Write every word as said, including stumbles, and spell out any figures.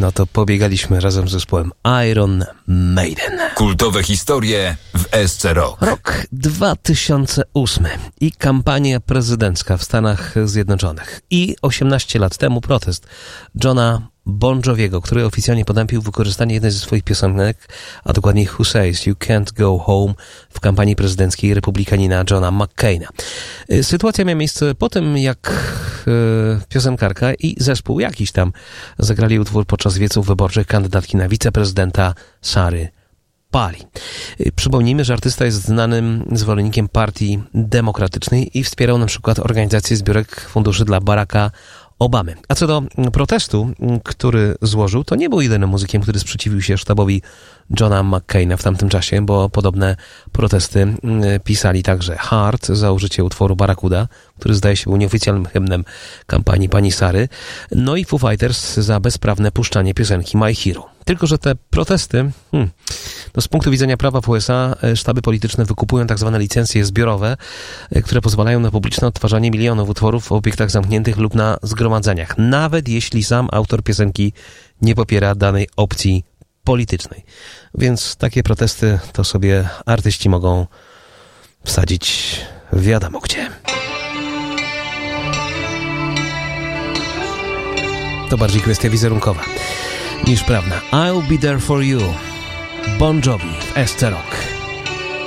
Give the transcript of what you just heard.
no to pobiegaliśmy razem z zespołem Iron Maiden. Kultowe historie w S C Rock. Rok dwa tysiące ósmy i kampania prezydencka w Stanach Zjednoczonych. I osiemnaście lat temu protest Johna Bon Joviego, który oficjalnie potępił wykorzystanie jednej ze swoich piosenek, a dokładniej Who Says You Can't Go Home w kampanii prezydenckiej republikanina Johna McCaina. Sytuacja miała miejsce po tym, jak e, piosenkarka i zespół jakiś tam zagrali utwór podczas wieców wyborczych kandydatki na wiceprezydenta Sary Palin. Przypomnijmy, że artysta jest znanym zwolennikiem partii demokratycznej i wspierał na przykład organizację zbiórek funduszy dla Baracka Obamy. A co do protestu, który złożył, to nie był jedynym muzykiem, który sprzeciwił się sztabowi Johna McCaina w tamtym czasie, bo podobne protesty pisali także Heart, założyciel utworu Barracuda, który zdaje się był nieoficjalnym hymnem kampanii pani Sary, no i Foo Fighters za bezprawne puszczanie piosenki My Hero. Tylko że te protesty, hmm, no z punktu widzenia prawa w U S A sztaby polityczne wykupują tak zwane licencje zbiorowe, które pozwalają na publiczne odtwarzanie milionów utworów w obiektach zamkniętych lub na zgromadzeniach, nawet jeśli sam autor piosenki nie popiera danej opcji politycznej. Więc takie protesty to sobie artyści mogą wsadzić wiadomo gdzie. To bardziej kwestia wizerunkowa niż prawna. I'll be there for you. Bon Jovi w S C Rock.